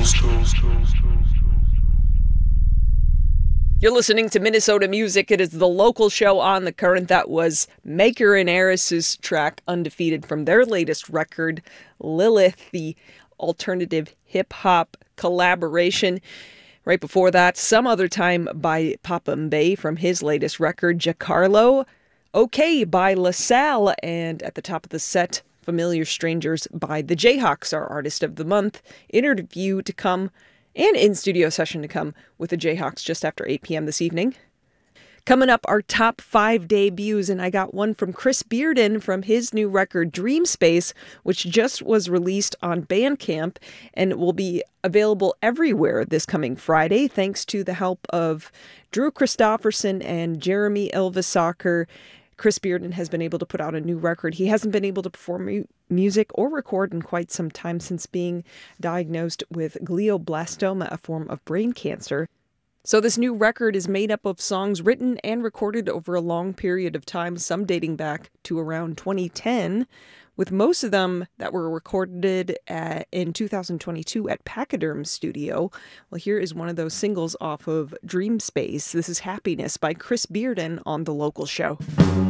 You're listening to Minnesota Music. It is the local show on The Current. That was Maker and Eris's track Undefeated from their latest record, Lilith, the alternative hip-hop collaboration. Right before that, Some Other Time by Papa Mbaye from his latest record, Giancarlo. Okay by LaSalle. And at the top of the set, Familiar Strangers by the Jayhawks, our artist of the month. Interview to come and in-studio session to come with the Jayhawks just after 8 p.m. this evening. Coming up, our top 5 debuts, and I got one from Chris Bearden from his new record, Dream Space, which just was released on Bandcamp and will be available everywhere this coming Friday, thanks to the help of Drew Christofferson and Jeremy Ilvasaker. Chris Bearden has been able to put out a new record. He hasn't been able to perform music or record in quite some time since being diagnosed with glioblastoma, a form of brain cancer. So this new record is made up of songs written and recorded over a long period of time, some dating back to around 2010, with most of them that were recorded in 2022 at Pachyderm Studio. Well, here is one of those singles off of Dream Space. This is Happiness by Chris Bearden on The Local Show.